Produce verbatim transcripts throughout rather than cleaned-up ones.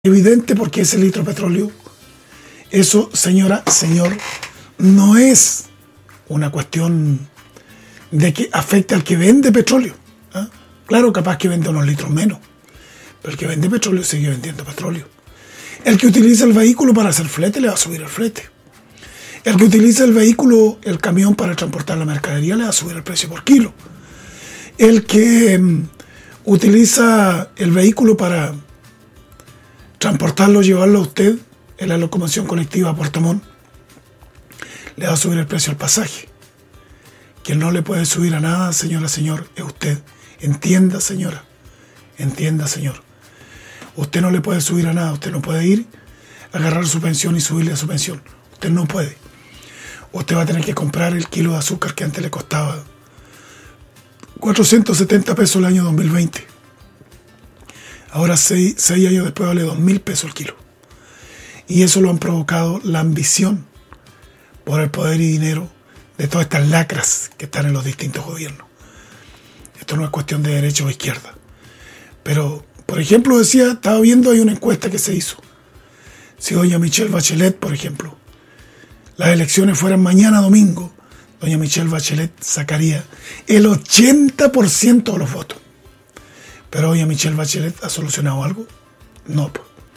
Evidente porque ese litro de petróleo, eso, señora, señor, no es una cuestión de que afecte al que vende petróleo. ¿eh? Claro, capaz que vende unos litros menos, pero el que vende petróleo sigue vendiendo petróleo. El que utiliza el vehículo para hacer flete le va a subir el flete. El que utiliza el vehículo, el camión para transportar la mercadería le va a subir el precio por kilo. El que um, utiliza el vehículo para transportarlo, llevarlo a usted en la locomoción colectiva a Puerto Montt, le va a subir el precio al pasaje. Quien no le puede subir a nada, señora, señor, es usted. Entienda, señora, entienda, señor. Usted no le puede subir a nada, usted no puede ir a agarrar su pensión y subirle a su pensión. Usted no puede. Usted va a tener que comprar el kilo de azúcar que antes le costaba cuatrocientos setenta pesos el año dos mil veinte. Ahora, seis, seis años después, vale dos mil pesos el kilo. Y eso lo han provocado la ambición por el poder y dinero de todas estas lacras que están en los distintos gobiernos. Esto no es cuestión de derecha o izquierda. Pero, por ejemplo, decía, estaba viendo, hay una encuesta que se hizo. Si doña Michelle Bachelet, por ejemplo, las elecciones fueran mañana domingo, doña Michelle Bachelet sacaría el ochenta por ciento de los votos. Pero doña Michelle Bachelet ha solucionado algo. No.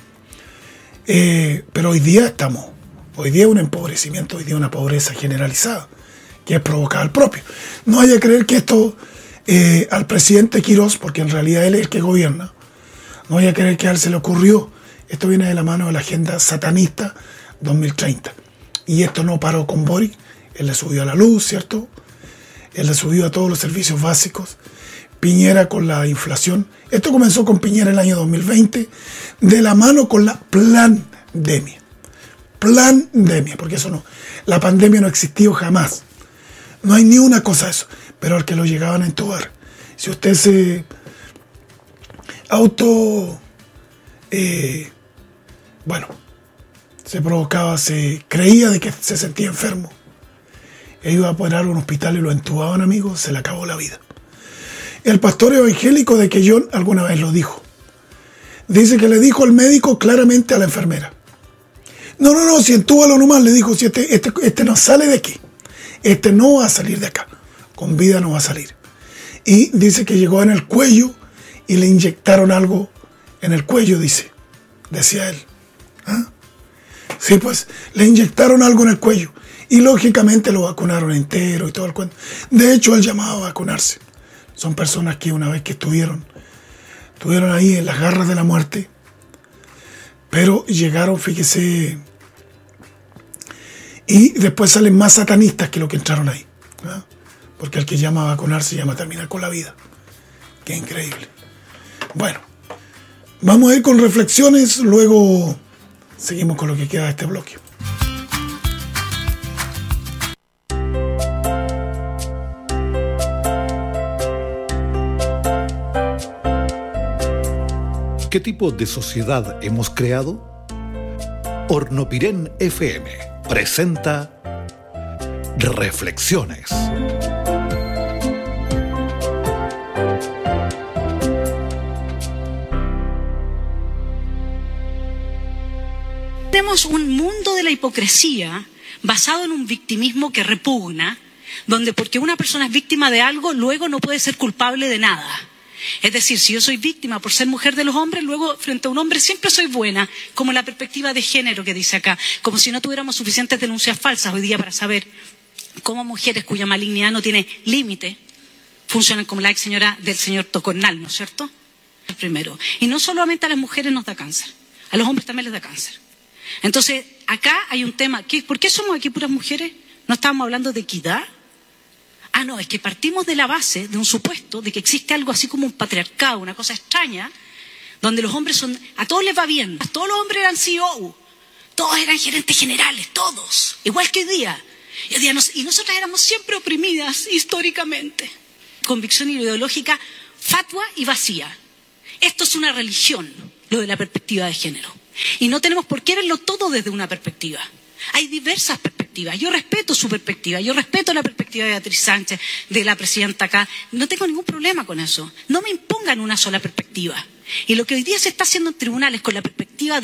Eh, pero hoy día estamos, hoy día un empobrecimiento, hoy día una pobreza generalizada, que es provocada al propio. No haya que creer que esto eh, al presidente Quirós, porque en realidad él es el que gobierna, no haya que creer que a él se le ocurrió. Esto viene de la mano de la agenda satanista dos mil treinta. Y esto no paró con Boric, él le subió a la luz, ¿cierto? Él le subió a todos los servicios básicos. Piñera con la inflación. Esto comenzó con Piñera el año dos mil veinte, de la mano con la plandemia. Plandemia, porque eso no. La pandemia no existió jamás. No hay ni una cosa de eso. Pero al que lo llegaban a entubar. Si usted se auto... Eh, bueno, se provocaba, se creía de que se sentía enfermo. E iba a operar a un hospital y lo entubaban, amigos, se le acabó la vida. El pastor evangélico de Quellón alguna vez lo dijo. Dice que le dijo el médico claramente a la enfermera. No, no, no, si entúbalo nomás, le dijo, si este, este, este no sale de aquí. Este no va a salir de acá. Con vida no va a salir. Y dice que llegó en el cuello y le inyectaron algo en el cuello, dice. Decía él. ¿Ah? Sí, pues, le inyectaron algo en el cuello. Y lógicamente lo vacunaron entero y todo el cuento. De hecho, él llamaba a vacunarse. Son personas que una vez que estuvieron, estuvieron ahí en las garras de la muerte, pero llegaron, fíjese, y después salen más satanistas que lo que entraron ahí. ¿no? Porque el que llama a vacunarse llama a terminar con la vida. Qué increíble. Bueno, vamos a ir con reflexiones, luego seguimos con lo que queda de este bloque. ¿Qué tipo de sociedad hemos creado? Hornopirén F M presenta Reflexiones. Tenemos un mundo de la hipocresía basado en un victimismo que repugna, donde porque una persona es víctima de algo, luego no puede ser culpable de nada. Es decir, si yo soy víctima por ser mujer de los hombres, luego frente a un hombre siempre soy buena, como la perspectiva de género que dice acá, como si no tuviéramos suficientes denuncias falsas hoy día para saber cómo mujeres cuya malignidad no tiene límite funcionan como la ex señora del señor Tocornal, ¿no es cierto? Primero. Y no solamente a las mujeres nos da cáncer, a los hombres también les da cáncer. Entonces, acá hay un tema, ¿qué, ¿por qué somos aquí puras mujeres? ¿No estábamos hablando de equidad? Ah, no, es que partimos de la base, de un supuesto, de que existe algo así como un patriarcado, una cosa extraña, donde los hombres son, a todos les va bien, todos los hombres eran C E O, todos eran gerentes generales, todos, igual que hoy día. Y, hoy día nos, y nosotras éramos siempre oprimidas históricamente. Convicción ideológica fatua y vacía. Esto es una religión, lo de la perspectiva de género. Y no tenemos por qué verlo todo desde una perspectiva. Hay diversas perspectivas. Yo respeto su perspectiva. Yo respeto la perspectiva de Beatriz Sánchez, de la presidenta acá. No tengo ningún problema con eso. No me impongan una sola perspectiva. Y lo que hoy día se está haciendo en tribunales con la perspectiva de